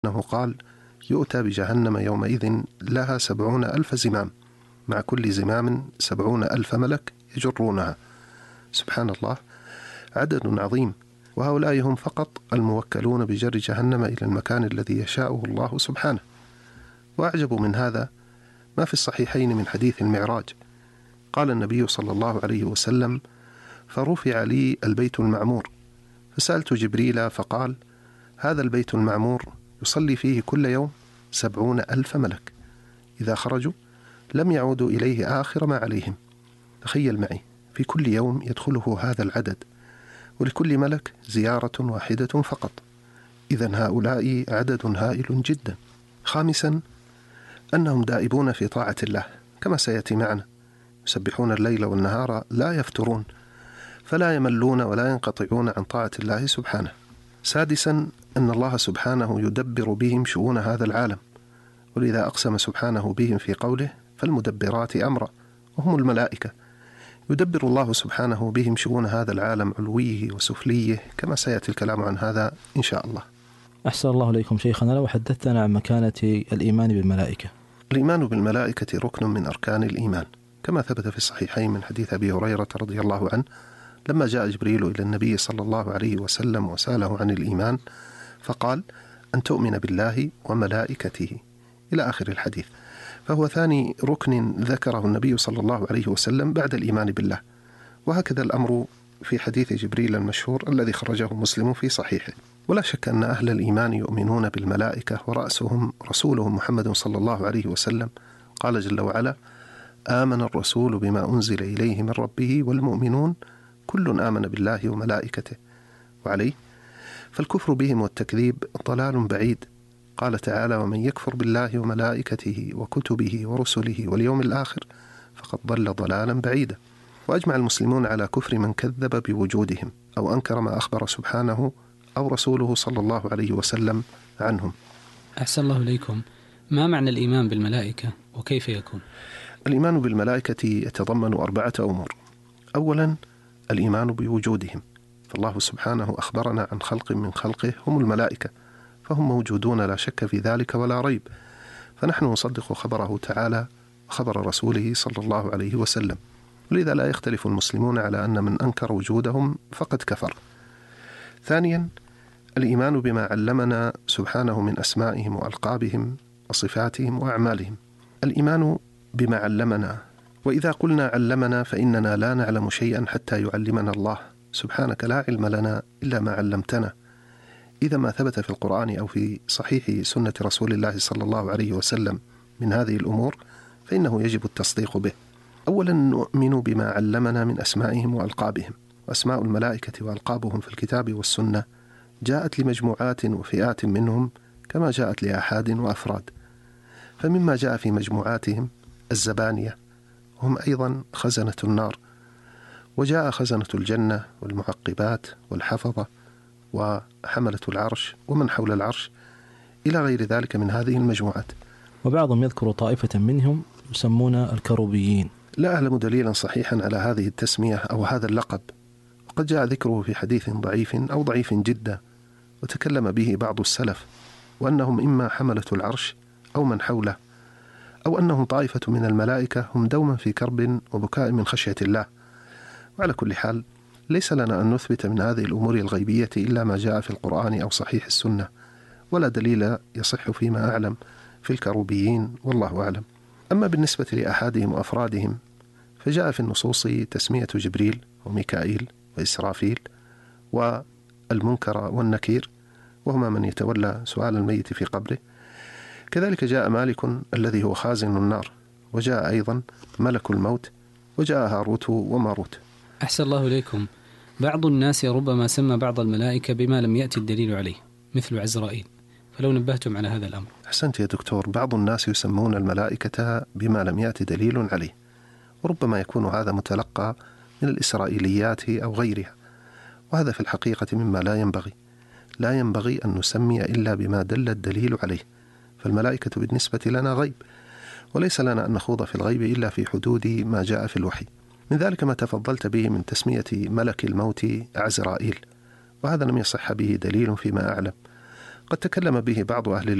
أنه قال: يؤتى بجهنم يومئذ لها 70,000 زمام، مع كل زمام 70,000 ملك يجرونها. سبحان الله، عدد عظيم. وهؤلاء هم فقط الموكلون بجر جهنم إلى المكان الذي يشاءه الله سبحانه. وأعجب من هذا ما في الصحيحين من حديث المعراج. قال النبي صلى الله عليه وسلم: فرفع لي البيت المعمور، فسألت جبريل فقال: هذا البيت المعمور يصلي فيه كل يوم 70,000 ملك، إذا خرجوا لم يعودوا إليه آخر ما عليهم. تخيل معي، في كل يوم يدخله هذا العدد، ولكل ملك زيارة واحدة فقط. إذن هؤلاء عدد هائل جدا. خامسا، أنهم دائبون في طاعة الله كما سيأتي معنا، يسبحون الليل والنهار لا يفترون، فلا يملون ولا ينقطعون عن طاعة الله سبحانه. سادسا، أن الله سبحانه يدبر بهم شؤون هذا العالم، ولذا أقسم سبحانه بهم في قوله: فالمدبرات أمرا، وهم الملائكة. يدبر الله سبحانه بهم شؤون هذا العالم علويه وسفليه، كما سيأتي الكلام عن هذا إن شاء الله. أحسن الله إليكم شيخنا، لو حدثتنا عن مكانة الإيمان بالملائكة. الإيمان بالملائكة ركن من أركان الإيمان، كما ثبت في الصحيحين من حديث أبي هريرة رضي الله عنه لما جاء جبريل إلى النبي صلى الله عليه وسلم وسأله عن الإيمان، فقال: أن تؤمن بالله وملائكته، إلى آخر الحديث. فهو ثاني ركن ذكره النبي صلى الله عليه وسلم بعد الإيمان بالله. وهكذا الأمر في حديث جبريل المشهور الذي خرجه مسلم في صحيحه. ولا شك أن أهل الإيمان يؤمنون بالملائكة، ورأسهم رسولهم محمد صلى الله عليه وسلم. قال جل وعلا: آمن الرسول بما أنزل إليه من ربه والمؤمنون كل آمن بالله وملائكته وعليه. فالكفر بهم والتكذيب ضلال بعيد. قال تعالى: ومن يكفر بالله وملائكته وكتبه ورسله واليوم الآخر فقد ضل ضلالا بعيدا. وأجمع المسلمون على كفر من كذب بوجودهم أو أنكر ما أخبر سبحانه أو رسوله صلى الله عليه وسلم عنهم. أحسن الله إليكم، ما معنى الإيمان بالملائكة وكيف يكون؟ الإيمان بالملائكة يتضمن 4 أمور. أولا، الإيمان بوجودهم، فالله سبحانه أخبرنا عن خلق من خلقه هم الملائكة، فهم موجودون لا شك في ذلك ولا ريب، فنحن نصدق خبره تعالى وخبر رسوله صلى الله عليه وسلم. ولذا لا يختلف المسلمون على أن من أنكر وجودهم فقد كفر. ثانيا، الإيمان بما علمنا سبحانه من أسمائهم وألقابهم وصفاتهم وأعمالهم. الإيمان بما علمنا، وإذا قلنا علمنا فإننا لا نعلم شيئا حتى يعلمنا الله. سبحانك لا علم لنا إلا ما علمتنا. إذا ما ثبت في القرآن أو في صحيح سنة رسول الله صلى الله عليه وسلم من هذه الأمور فإنه يجب التصديق به. أولا، نؤمن بما علمنا من أسمائهم وألقابهم. وأسماء الملائكة وألقابهم في الكتاب والسنة جاءت لمجموعات وفئات منهم كما جاءت لأحاد وأفراد. فمما جاء في مجموعاتهم الزبانية، هم أيضا خزنة النار، وجاء خزنة الجنة والمعقبات والحفظة وحملة العرش ومن حول العرش إلى غير ذلك من هذه المجموعات. وبعضهم يذكر طائفة منهم يسمون الكروبيين. لا أعلم دليلا صحيحا على هذه التسمية أو هذا اللقب، وقد جاء ذكره في حديث ضعيف أو ضعيف جدا، وتكلم به بعض السلف، وأنهم إما حملة العرش أو من حوله، أو أنهم طائفة من الملائكة هم دوما في كرب وبكاء من خشية الله. وعلى كل حال ليس لنا أن نثبت من هذه الأمور الغيبية إلا ما جاء في القرآن أو صحيح السنة، ولا دليل يصح فيما أعلم في الكروبيين، والله أعلم. أما بالنسبة لأحادهم وأفرادهم فجاء في النصوص تسمية جبريل وميكائيل وإسرافيل والمنكر والنكير، وهما من يتولى سؤال الميت في قبره. كذلك جاء مالك الذي هو خازن النار، وجاء أيضا ملك الموت، وجاء هاروت وماروت. أحسن الله إليكم، بعض الناس ربما سمى بعض الملائكة بما لم يأتي الدليل عليه مثل عزرائيل، فلو نبهتم على هذا الأمر. أحسنت يا دكتور، بعض الناس يسمون الملائكة بما لم يأتي دليل عليه، وربما يكون هذا متلقى من الإسرائيليات أو غيرها، وهذا في الحقيقة مما لا ينبغي أن نسمي إلا بما دل الدليل عليه. فالملائكة بالنسبة لنا غيب، وليس لنا أن نخوض في الغيب إلا في حدود ما جاء في الوحي. من ذلك ما تفضلت به من تسمية ملك الموت عزرائيل، وهذا لم يصح به دليل فيما أعلم. قد تكلم به بعض أهل